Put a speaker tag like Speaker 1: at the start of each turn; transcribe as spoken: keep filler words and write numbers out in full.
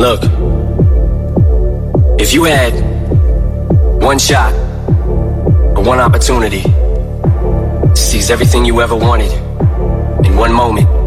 Speaker 1: Look, if you had one shot or one opportunity to seize everything you ever wanted in one moment,